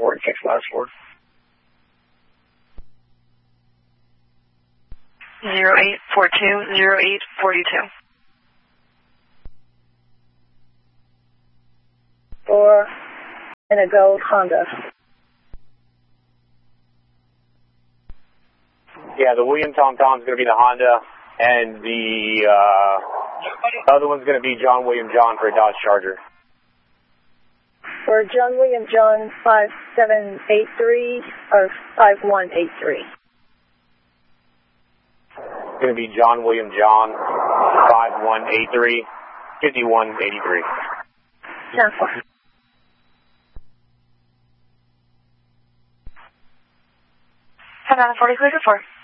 and 6 last 4. 0842, 0842. 4 and a gold Honda. Yeah, the William Tom Tom's going to be the Honda, and the other one's going to be John William John for a Dodge Charger. For John William John 5783 or 5183. It's going to be John William John 5183 5183. 10-4. 10-40, clear to 4.